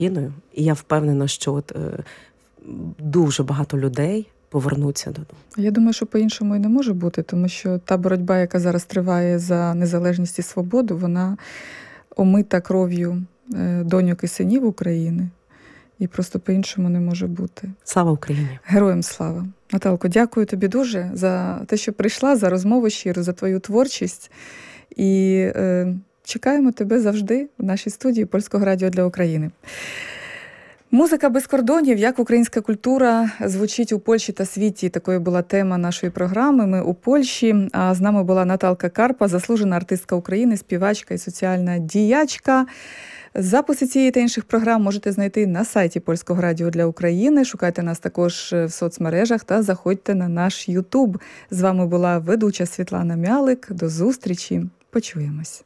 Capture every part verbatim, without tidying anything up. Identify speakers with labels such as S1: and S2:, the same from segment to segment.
S1: Україною. І я впевнена, що от, е, дуже багато людей повернуться додому.
S2: Я думаю, що по-іншому і не може бути, тому що та боротьба, яка зараз триває за незалежність і свободу, вона омита кров'ю доньок і синів України. І просто по-іншому не може бути.
S1: Слава Україні!
S2: Героям слава! Наталко, дякую тобі дуже за те, що прийшла, за розмову щиру, за твою творчість. І е, чекаємо тебе завжди в нашій студії Польського радіо для України. Музика без кордонів, як українська культура звучить у Польщі та світі. Такою була тема нашої програми. Ми у Польщі. А з нами була Наталка Карпа, заслужена артистка України, співачка і соціальна діячка. Записи цієї та інших програм можете знайти на сайті Польського радіо для України. Шукайте нас також в соцмережах та заходьте на наш Ютуб. З вами була ведуча Світлана Мялик. До зустрічі. Почуємось.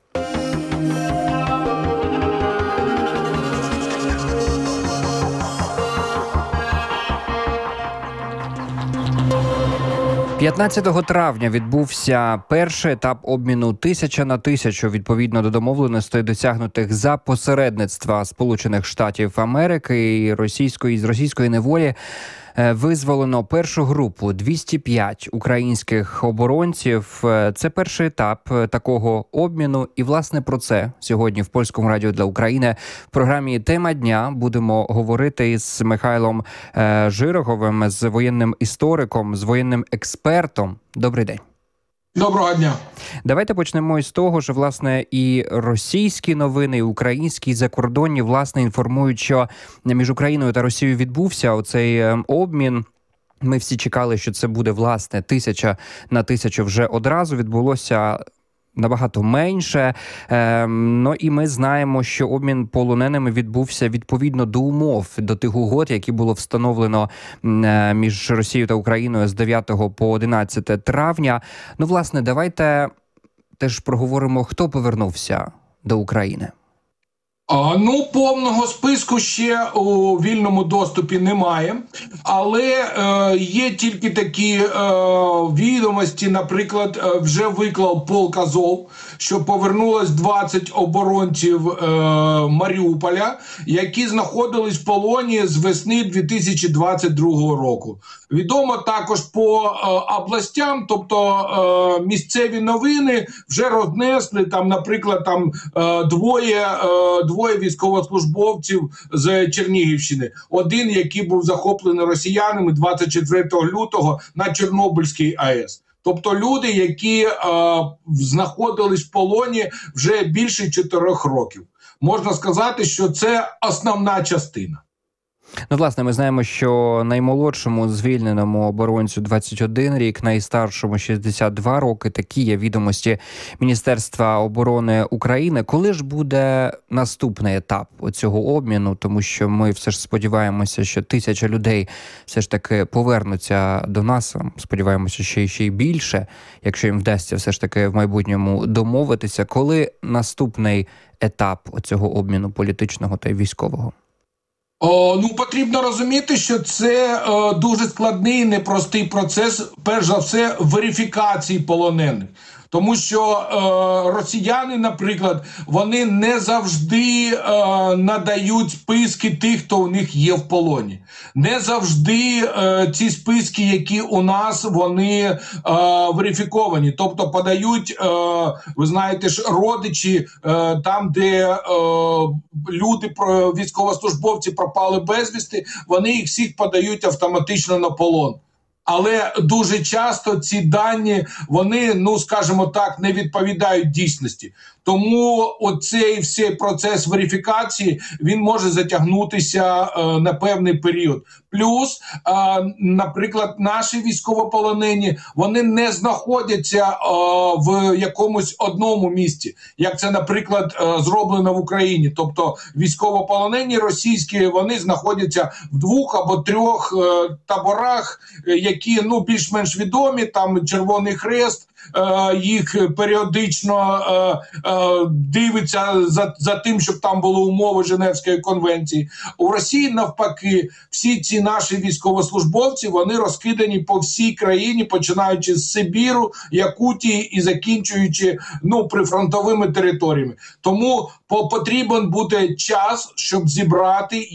S3: п'ятнадцятого травня відбувся перший етап обміну тисяча на тисячу відповідно до домовленостей, досягнутих за посередництва Сполучених Штатів Америки і російської з російської неволі. Визволено першу групу двісті п'ять українських оборонців. Це перший етап такого обміну. І, власне, про це сьогодні в Польському радіо для України в програмі «Тема дня» будемо говорити із Михайлом Жироговим, з воєнним істориком, з воєнним експертом. Добрий день.
S4: Доброго дня.
S3: Давайте почнемо із того, що, власне, і російські новини, і українські, і закордонні, власне, інформують, що між Україною та Росією відбувся оцей обмін. Ми всі чекали, що це буде, власне, тисяча на тисячу вже одразу. Відбулося набагато менше. Е, ну і ми знаємо, що обмін полоненими відбувся відповідно до умов, до тих угод, які було встановлено е, між Росією та Україною з дев'ятого по одинадцяте травня. Ну, власне, давайте теж проговоримо, хто повернувся до України.
S4: А, ну, повного списку ще у вільному доступі немає, але е, є тільки такі е, відомості, наприклад, е, вже виклав полк Азов, що повернулось двадцять оборонців е, Маріуполя, які знаходились в полоні з весни дві тисячі двадцять другого року. Відомо також по е, областям, тобто е, місцеві новини вже рознесли, там, наприклад, там е, двоє е, Двоє військовослужбовців з Чернігівщини. Один, який був захоплений росіянами двадцять четвертого лютого на Чорнобильській АЕС. Тобто люди, які е, знаходились в полоні вже більше чотирьох років. Можна сказати, що це основна частина.
S3: Ну, власне, ми знаємо, що наймолодшому звільненому оборонцю двадцять один рік, найстаршому шістдесят два роки. Такі є відомості Міністерства оборони України. Коли ж буде наступний етап цього обміну? Тому що ми все ж сподіваємося, що тисяча людей все ж таки повернуться до нас. Сподіваємося, що ще й більше, якщо їм вдасться все ж таки в майбутньому домовитися. Коли наступний етап цього обміну політичного та військового?
S4: О, ну, потрібно розуміти, що це е, дуже складний і непростий процес, перш за все, верифікації полонених. Тому що е, росіяни, наприклад, вони не завжди е, надають списки тих, хто у них є в полоні. Не завжди е, ці списки, які у нас, вони е, верифіковані. Тобто подають, е, ви знаєте ж, родичі е, там, де е, люди, військовослужбовці пропали безвісти, вони їх всіх подають автоматично на полон. Але дуже часто ці дані, вони, ну, скажімо так, не відповідають дійсності. Тому оцей всей процес верифікації, він може затягнутися е, на певний період. Плюс, е, наприклад, наші військовополонені, вони не знаходяться е, в якомусь одному місці, як це, наприклад, е, зроблено в Україні. Тобто військовополонені російські, вони знаходяться в двох або трьох е, таборах, які, ну, більш-менш відомі, там Червоний Хрест, е, їх періодично е, е, дивиться за, за тим, щоб там були умови Женевської конвенції. У Росії навпаки, всі ці наші військовослужбовці, вони розкидані по всій країні, починаючи з Сибіру, Якутії і закінчуючи ну прифронтовими територіями. Тому по потрібен буде час, щоб зібрати